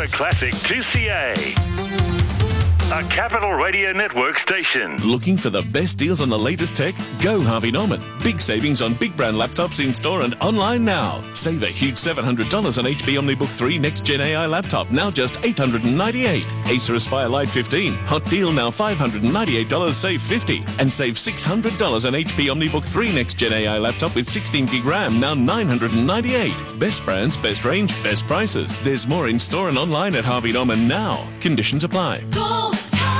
Classic 2CA. A Capital Radio Network station. Looking for the best deals on the latest tech? Go Harvey Norman. Big savings on big brand laptops in store and online now. Save a huge $700 on HP OmniBook 3 Next Gen AI laptop, now just $898. Acer Aspire Lite 15. Hot deal now $598, save $50. And save $600 on HP OmniBook 3 Next Gen AI laptop with 16 gig RAM, now $998. Best brands, best range, best prices. There's more in store and online at Harvey Norman now. Conditions apply. Go!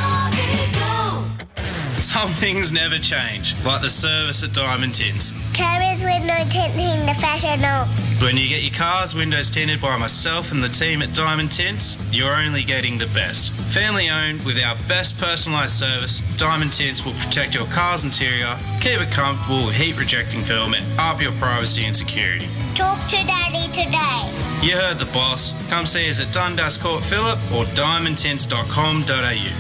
Some things never change, like the service at Diamond Tints. Carers window tinting the professional. When you get your car's windows tinted by myself and the team at Diamond Tints, you're only getting the best. Family owned, with our best personalised service, Diamond Tints will protect your car's interior, keep it comfortable with heat-rejecting film, and up your privacy and security. Talk to Daddy today. You heard the boss. Come see us at Dundas Court Phillip or diamondtints.com.au.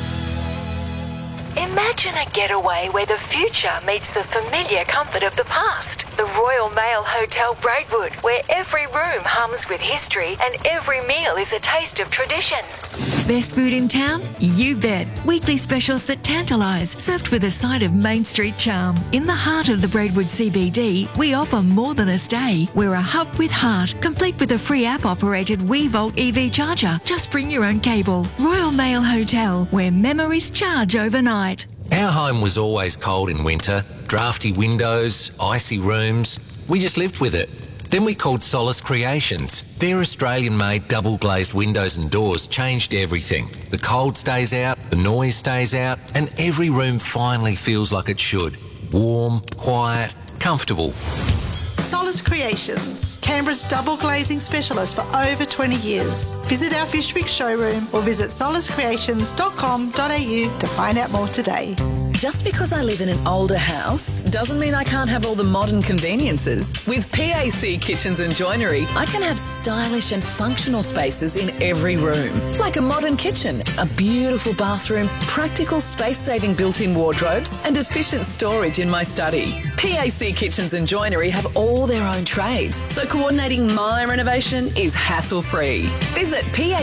Imagine a getaway where the future meets the familiar comfort of the past. The Royal Mail Hotel Braidwood, where every room hums with history and every meal is a taste of tradition. Best food in town? You bet. Weekly specials that tantalise, served with a side of Main Street charm. In the heart of the Braidwood CBD, we offer more than a stay. We're a hub with heart, complete with a free app-operated WeVolt EV charger. Just bring your own cable. Royal Mail Hotel, where memories charge overnight. Our home was always cold in winter, drafty windows, icy rooms. We just lived with it. Then we called Solace Creations. Their Australian-made double-glazed windows and doors changed everything. The cold stays out, the noise stays out, and every room finally feels like it should. Warm, quiet, comfortable. Solace Creations, Canberra's double glazing specialist for over 20 years. Visit our Fishwick showroom or visit solacecreations.com.au to find out more today. Just because I live in an older house doesn't mean I can't have all the modern conveniences. With PAC Kitchens and Joinery, I can have stylish and functional spaces in every room. Like a modern kitchen, a beautiful bathroom, practical space-saving built-in wardrobes and efficient storage in my study. PAC Kitchens and Joinery have all their own trades, so coordinating my renovation is hassle-free. Visit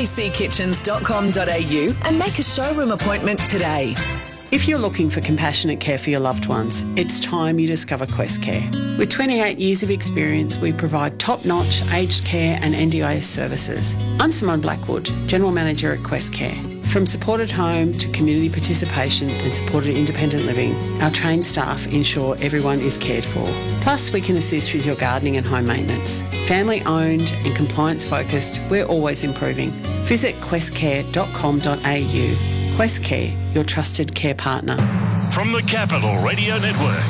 packitchens.com.au and make a showroom appointment today. If you're looking for compassionate care for your loved ones, it's time you discover Quest Care. With 28 years of experience, we provide top-notch aged care and NDIS services. I'm Simone Blackwood, General Manager at Quest Care. From supported home to community participation and supported independent living, our trained staff ensure everyone is cared for. Plus, we can assist with your gardening and home maintenance. Family-owned and compliance-focused, we're always improving. Visit questcare.com.au. Quest Care, your trusted care partner. From the Capital Radio Network,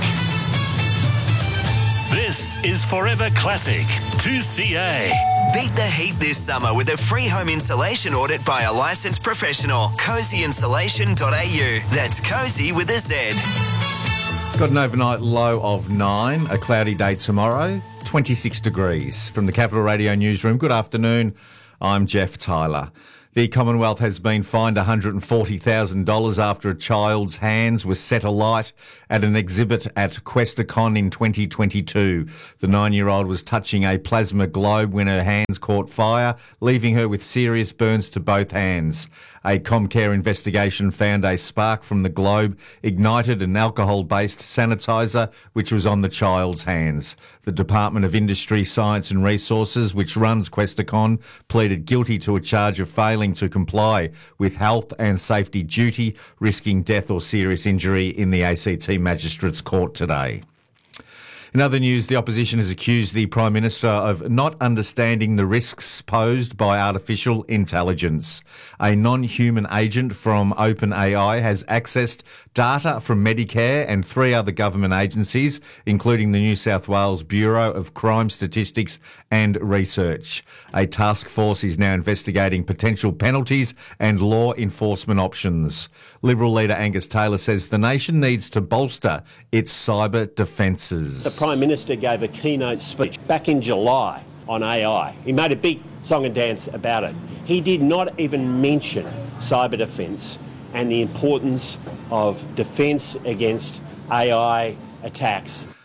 this is Forever Classic 2CA. Beat the heat this summer with a free home insulation audit by a licensed professional. CozyInsulation.au. That's Cozy with a Z. Got an overnight low of 9, a cloudy day tomorrow, 26 degrees. From the Capital Radio Newsroom, good afternoon. I'm Jeff Tyler. The Commonwealth has been fined $140,000 after a child's hands were set alight at an exhibit at Questacon in 2022. The 9-year-old was touching a plasma globe when her hands caught fire, leaving her with serious burns to both hands. A Comcare investigation found a spark from the globe ignited an alcohol-based sanitizer which was on the child's hands. The Department of Industry, Science and Resources, which runs Questacon, pleaded guilty to a charge of failing to comply with health and safety duty, risking death or serious injury in the ACT Magistrates Court today. In other news, the opposition has accused the Prime Minister of not understanding the risks posed by artificial intelligence. A non-human agent from OpenAI has accessed data from Medicare and 3 other government agencies, including the New South Wales Bureau of Crime Statistics and Research. A task force is now investigating potential penalties and law enforcement options. Liberal leader Angus Taylor says the nation needs to bolster its cyber defences. The Prime Minister gave a keynote speech back in July on AI. He made a big song and dance about it. He did not even mention cyber defence and the importance of defence against AI attacks.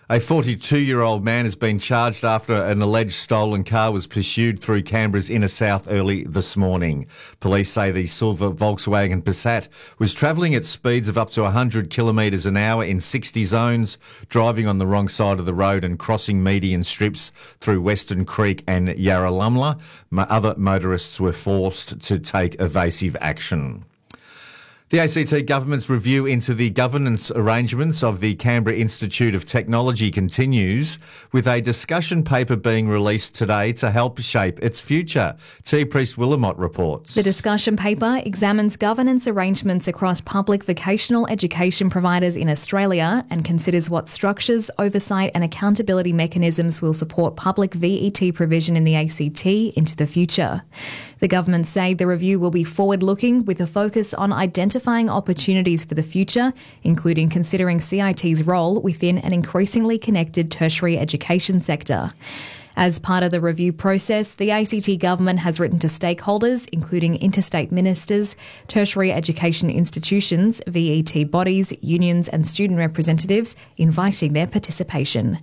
A 42-year-old man has been charged after an alleged stolen car was pursued through Canberra's inner south early this morning. Police say the silver Volkswagen Passat was travelling at speeds of up to 100 kilometres an hour in 60 zones, driving on the wrong side of the road and crossing median strips through Western Creek and Yarralumla. Other motorists were forced to take evasive action. The ACT government's review into the governance arrangements of the Canberra Institute of Technology continues, with a discussion paper being released today to help shape its future. T. Priest-Willamott reports. The discussion paper examines governance arrangements across public vocational education providers in Australia and considers what structures, oversight and accountability mechanisms will support public VET provision in the ACT into the future. The government say the review will be forward-looking with a focus on identifying opportunities for the future, including considering CIT's role within an increasingly connected tertiary education sector. As part of the review process, the ACT government has written to stakeholders, including interstate ministers, tertiary education institutions, VET bodies, unions and student representatives, inviting their participation.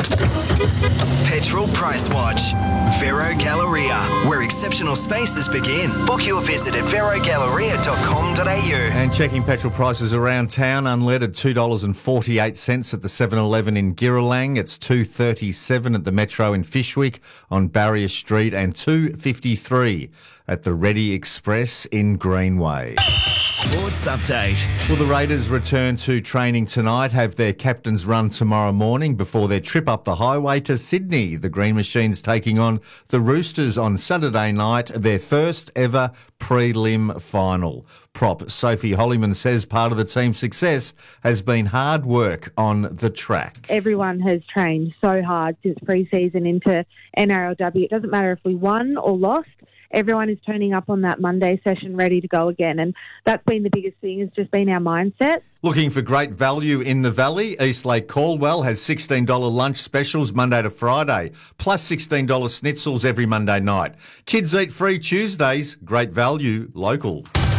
Petrol Price Watch. Vero Galleria, where exceptional spaces begin. Book your visit at verogalleria.com.au. And checking petrol prices around town, unleaded $2.48 at the 7-Eleven in Girrawong. It's $2.37 at the Metro in Fyshwick on Barrier Street and $2.53 at the Ready Express in Greenway. Sports update. Will the Raiders return to training tonight, have their captains run tomorrow morning before their trip up the highway to Sydney? The Green Machines taking on the Roosters on Saturday night, their first ever prelim final. Prop Sophie Hollyman says part of the team's success has been hard work on the track. Everyone has trained so hard since pre-season into NRLW. It doesn't matter if we won or lost. Everyone is turning up on that Monday session ready to go again. And that's been the biggest thing, has just been our mindset. Looking for great value in the Valley? Eastlake Caldwell has $16 lunch specials Monday to Friday, plus $16 schnitzels every Monday night. Kids eat free Tuesdays, great value, local.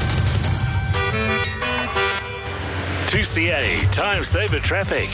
2CA Time Saver Traffic.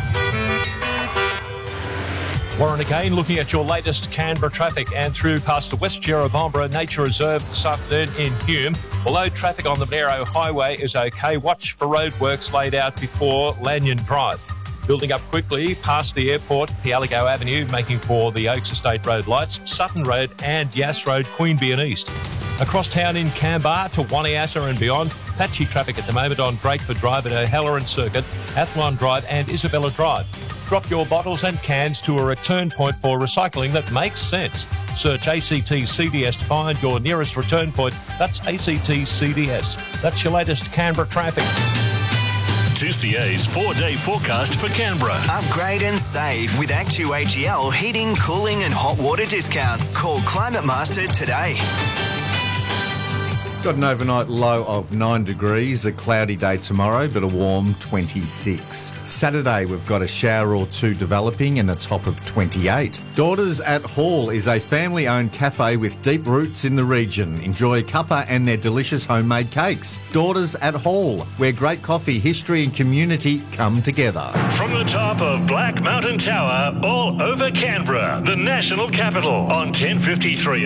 Warren again, looking at your latest Canberra traffic and through past the West Jerrabomberra Nature Reserve this afternoon in Hume. Although traffic on the Monaro Highway is okay, watch for roadworks laid out before Lanyon Drive. Building up quickly past the airport, Pialigo Avenue, making for the Oaks Estate Road lights, Sutton Road and Yass Road, Queanbeyan East. Across town in Canberra to Waniassa and beyond, patchy traffic at the moment on Drakeford Drive and O'Halloran Circuit, Athlone Drive and Isabella Drive. Drop your bottles and cans to a return point for recycling that makes sense. Search ACT CDS to find your nearest return point. That's ACT CDS. That's your latest Canberra traffic. 2CA's 4-day forecast for Canberra. Upgrade and save with Actu-AGL heating, cooling and hot water discounts. Call Climate Master today. Got an overnight low of 9 degrees, a cloudy day tomorrow, but a warm 26. Saturday, we've got a shower or two developing and a top of 28. Daughters at Hall is a family-owned cafe with deep roots in the region. Enjoy cuppa and their delicious homemade cakes. Daughters at Hall, where great coffee, history and community come together. From the top of Black Mountain Tower, all over Canberra, the national capital, on 1053